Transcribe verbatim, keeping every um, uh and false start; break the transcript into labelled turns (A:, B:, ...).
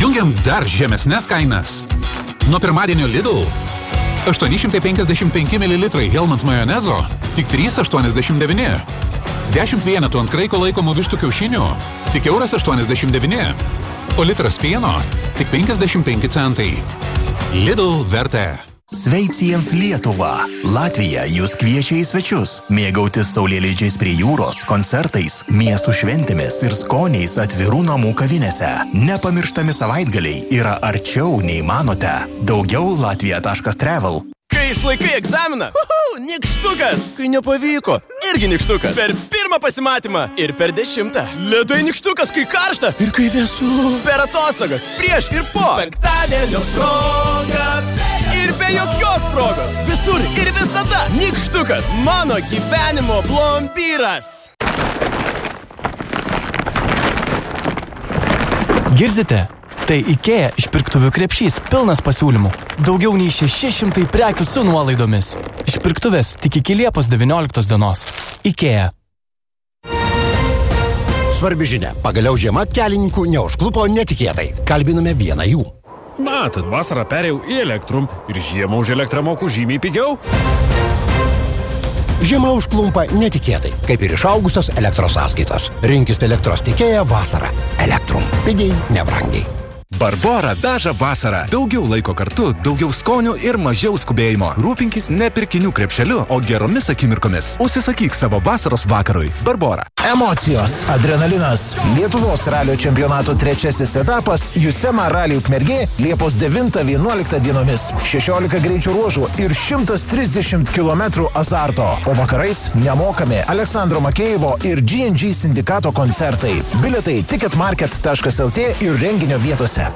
A: Jungiam dar žemesnes kainas. Nuo pirmadienio Lidl aštuoni šimtai penkiasdešimt penki mililitrai Hellmann's majonezo tik trys aštuoniasdešimt devyni. dešimt vienetų ant kraiko laikomų vištų kiaušinių tik euras aštuoniasdešimt devyni. O litras pieno tik penkiasdešimt penki centai. Lidl vertė.
B: Sveiciens Lietuva. Latvija jūs kviečia į svečius, mėgautis saulėlydžiais prie jūros, koncertais, miestų šventėmis ir skoniais atvirų namų kavinėse. Nepamirštami savaitgaliai yra arčiau nei manote. Daugiau latvija taškas travel.
C: Kai išlaikai egzaminą, uhu, nikštukas. Kai nepavyko, irgi nikštukas. Per pirmą pasimatymą ir per dešimtą. Ledai nikštukas, kai karšta ir kai vėsu. Per atostogas, prieš ir po. Penktadienio proga ir be jokios progos. Visur ir visada nikštukas. Mano gyvenimo plombyras.
D: Girdite? Tai IKEA išpirktuvių krepšys pilnas pasiūlymų. Daugiau nei šeši šimtai prekių su nuolaidomis. Išpirktuvės tik iki Liepos devynioliktos dienos. IKEA.
E: Svarbi žinia. Pagaliau žiema kelininkų neužklupo netikėtai. Kalbiname vieną jų.
F: Matot, vasarą perėjau į Elektrum ir žiemą už elektrą moku žymiai pigiau.
E: Žiema užklumpa netikėtai, kaip ir išaugusios elektros sąskaitos. Rinkis elektros tiekėją vasarą. Elektrum. Pigiai, nebrangiai.
G: Barbora veža vasarą. Daugiau laiko kartu, daugiau skonių ir mažiau skubėjimo. Rūpinkis ne pirkinių krepšeliu, o geromis akimirkomis. Užsisakyk savo vasaros vakarui. Barbora.
H: Emocijos, adrenalinas. Lietuvos ralio čempionato trečiasis etapas Jusema rally Ukmergė Liepos devintą vienuoliktą dienomis. šešiolika greičio ruožų ir šimtas trisdešimt kilometrų azarto. O vakarais nemokami Aleksandro Makėjevo ir G and G sindikato koncertai. Bilietai ticketmarket taškas lt ir renginio vietose.